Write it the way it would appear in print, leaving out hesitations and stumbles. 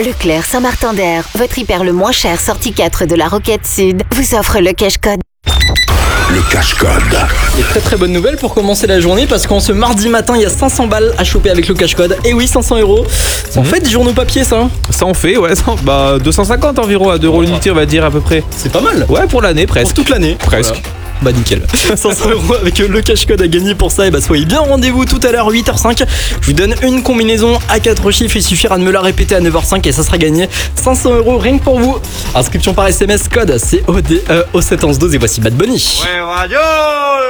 Leclerc Saint-Martin-d'Air, votre hyper le moins cher sortie 4 de la Roquette Sud, vous offre le cash code. Le cash code. Et très bonne nouvelle pour commencer la journée, parce qu'en ce mardi matin, il y a 500 balles à choper avec le cash code. Et oui, 500 €. Ça en fait des journaux papier, ça. Ça en fait, ouais, 250 environ à 2 € l'unité, on va dire à peu près. C'est pas mal. Ouais, pour l'année, Pour presque. toute l'année. Presque. Voilà. Bah nickel. 500 € avec le cash code à gagner pour ça. Et bah soyez bien au rendez-vous tout à l'heure 8h05. Je vous donne une combinaison à 4 chiffres. Il suffira de me la répéter à 9h05 et ça sera gagné 500 € rien que pour vous. Inscription par SMS, code CODE au 71112 et voici Bad Bunny. Ouais, radio.